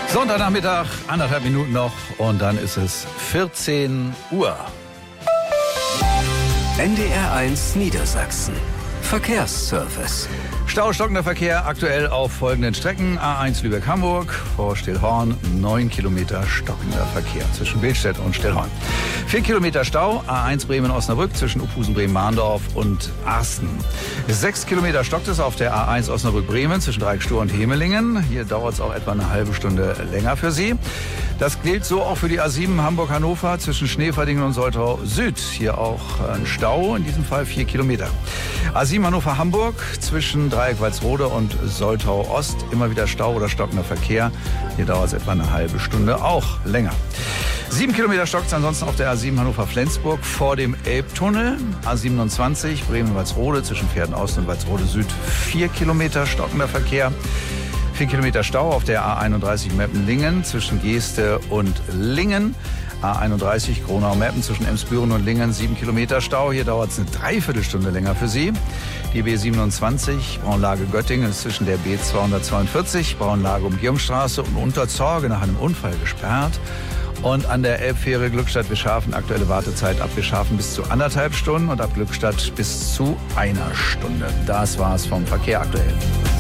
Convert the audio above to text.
Sonntagnachmittag, 1,5 Minuten noch und dann ist es 14 Uhr. NDR1 Niedersachsen. Verkehrsservice. Staustockender Verkehr aktuell auf folgenden Strecken. A1 Lübeck-Hamburg, vor Stillhorn 9 Kilometer stockender Verkehr zwischen Billstedt und Stillhorn. 4 Kilometer Stau, A1 Bremen-Osnabrück zwischen Uphusen, Bremen-Mahndorf und Arsten. 6 Kilometer stockt es auf der A1 Osnabrück-Bremen zwischen Dreieckstuhr und Hemelingen. Hier dauert es auch etwa eine halbe Stunde länger für Sie. Das gilt so auch für die A7 Hamburg-Hannover zwischen Schneeverdingen und Soltau Süd. Hier auch ein Stau, in diesem Fall 4 Kilometer. A7 Hannover-Hamburg zwischen Dreieck-Walsrode und Soltau Ost. Immer wieder Stau oder stockender Verkehr. Hier dauert es etwa eine halbe Stunde, auch länger. 7 Kilometer stockt es ansonsten auf der A7 Hannover-Flensburg vor dem Elbtunnel. A27 Bremen-Walsrode zwischen Pferden-Ost und Walsrode Süd. 4 Kilometer stockender Verkehr. 4 Kilometer Stau auf der A31 Meppen-Lingen zwischen Geeste und Lingen. A31 Gronau-Meppen zwischen Emsbüren und Lingen, 7 Kilometer Stau. Hier dauert es eine Dreiviertelstunde länger für Sie. Die B27 Braunlage Göttingen ist zwischen der B242 Braunlage Umgehungsstraße und Unterzorge nach einem Unfall gesperrt. Und an der Elbfähre Glückstadt-Wischhafen aktuelle Wartezeit ab Wischhafen bis zu 1,5 Stunden und ab Glückstadt bis zu 1 Stunde. Das war's vom Verkehr aktuell.